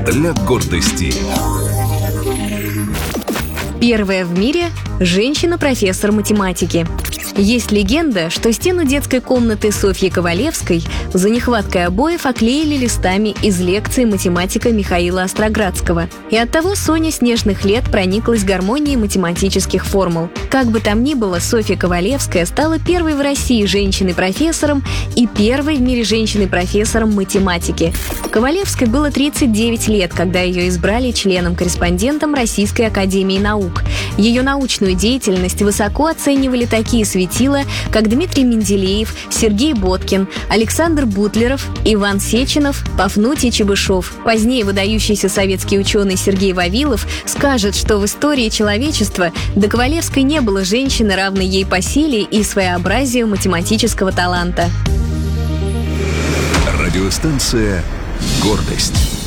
для гордости. Первая в мире женщина-профессор математики. Есть легенда, что стену детской комнаты Софьи Ковалевской за нехваткой обоев оклеили листами из лекций математика Михаила Остроградского. И оттого Соня с нежных лет прониклась гармонией математических формул. Как бы там ни было, Софья Ковалевская стала первой в России женщиной-профессором и первой в мире женщиной-профессором математики. Ковалевской было 39 лет, когда ее избрали членом-корреспондентом Российской академии наук. Ее научную деятельность высоко оценивали такие светила, как Дмитрий Менделеев, Сергей Боткин, Александр Бутлеров, Иван Сеченов, Пафнутий Чебышев. Позднее выдающийся советский ученый Сергей Вавилов скажет, что в истории человечества до Ковалевской не было женщины, равной ей по силе и своеобразию математического таланта. Радиостанция «Гордость».